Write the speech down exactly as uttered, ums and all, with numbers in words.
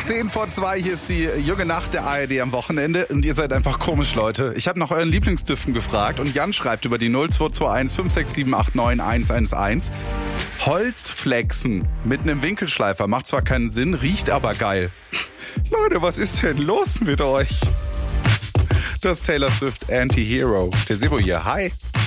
zehn vor zwei, hier ist die junge Nacht der A R D am Wochenende und ihr seid einfach komisch, Leute. Ich habe nach euren Lieblingsdüften gefragt und Jan schreibt über die null zwei zwei eins fünf sechs sieben acht neun eins eins eins. Holzflexen mit einem Winkelschleifer macht zwar keinen Sinn, riecht aber geil. Leute, was ist denn los mit euch? Das ist Taylor Swift Anti-Hero. Der Sebo hier, hi.